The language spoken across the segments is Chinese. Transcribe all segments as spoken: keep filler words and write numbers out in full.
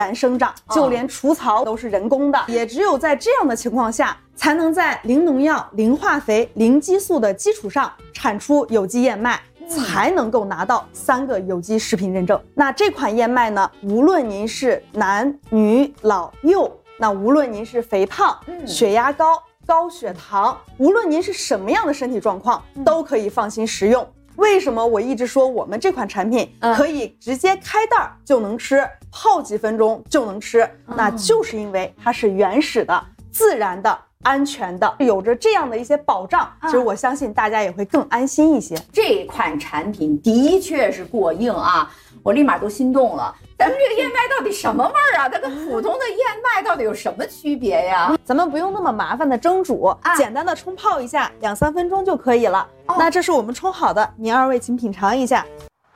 然生长，就连除草都是人工的。也只有在这样的情况下，才能在零农药、零化肥、零激素的基础上产出有机燕麦，才能够拿到三个有机食品认证。那这款燕麦呢，无论您是男女老幼，那无论您是肥胖、血压高、高血糖，无论您是什么样的身体状况，都可以放心食用。为什么我一直说我们这款产品可以直接开袋就能吃，泡几分钟就能吃？那就是因为它是原始的、自然的、安全的，有着这样的一些保障，其实我相信大家也会更安心一些。 这款产品的确是过硬啊，我立马都心动了。咱们这个燕麦到底什么味儿啊？它跟普通的燕麦到底有什么区别呀？ 咱们不用那么麻烦的蒸煮，啊、简单的冲泡一下，两三分钟就可以了。哦、那这是我们冲好的，您二位请品尝一下。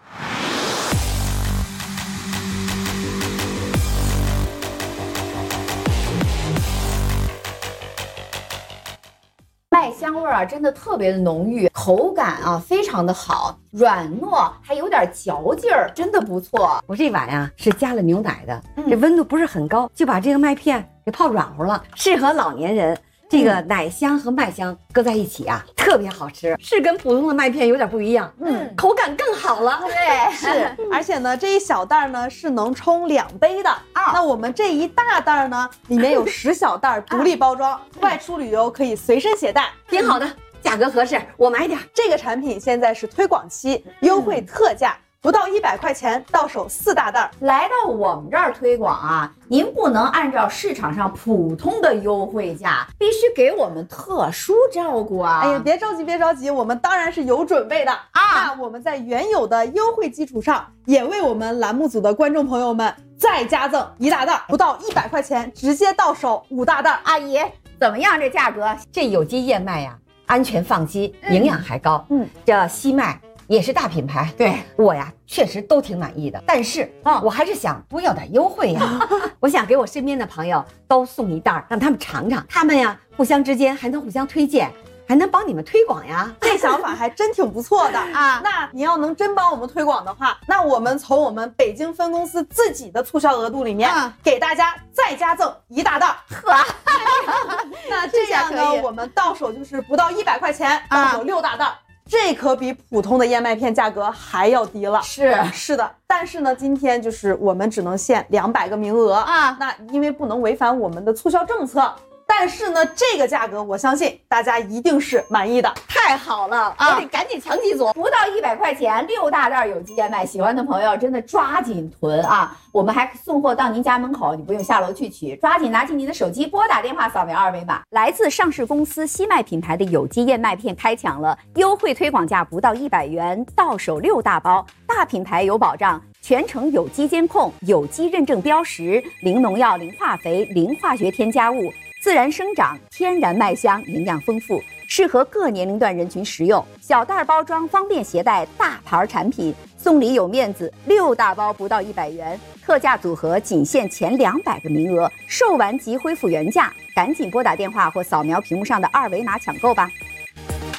麦香味啊，真的特别的浓郁，口感啊非常的好，软糯，还有点嚼劲儿，真的不错。 我这碗呀是加了牛奶的，嗯、这温度不是很高，就把这个麦片给泡软乎了，适合老年人。这个奶香和麦香搁在一起啊，特别好吃，是跟普通的麦片有点不一样，嗯，口感更好了。 对， 是，而且呢，这一小袋呢是能冲两杯的啊。那我们这一大袋呢，里面有十小袋独立包装，外出旅游可以随身携带， 挺好的，价格合适，我买点。 这个产品现在是推广期，优惠特价。不到一百块钱到手四大袋， 来到我们这儿推广啊，您不能按照市场上普通的优惠价，必须给我们特殊照顾啊！ 哎呀，别着急，别着急，我们当然是有准备的啊！那我们在原有的优惠基础上，也为我们栏目组的观众朋友们再加赠一大袋，不到一百块钱直接到手五大袋。 阿姨，怎么样？这价格？ 这有机燕麦呀，安全放心，营养还高。嗯，这西麦也是大品牌， 对我呀确实都挺满意的，但是啊、嗯，我还是想多要点优惠呀。我想给我身边的朋友都送一袋，让他们尝尝，他们呀互相之间还能互相推荐，还能帮你们推广呀。 这想法还真挺不错的啊！那你要能真帮我们推广的话，那我们从我们北京分公司自己的促销额度里面，啊、给大家再加赠一大袋。呵，那这样呢，我们到手就是不到一百块钱，到手六大袋。啊，这可比普通的燕麦片价格还要低了。 是是的，但是呢，今天就是我们只能限两百个名额啊。那因为不能违反我们的促销政策，但是呢，这个价格我相信大家一定是满意的。 太好了啊！我得赶紧抢几组，不到一百块钱，六大袋有机燕麦，喜欢的朋友真的抓紧囤啊！我们还送货到您家门口，你不用下楼去取，抓紧拿起您的手机，拨打电话，扫描二维码。来自上市公司西麦品牌的有机燕麦片开抢了，优惠推广价不到一百元，到手六大包，大品牌有保障。全程有机监控，有机认证标识，零农药、零化肥、零化学添加物，自然生长，天然麦香，营养丰富，适合各年龄段人群食用。小袋包装方便携带，大牌产品，送礼有面子，六大包不到一百元，特价组合仅限前两百个名额，售完即恢复原价，赶紧拨打电话或扫描屏幕上的二维码抢购吧。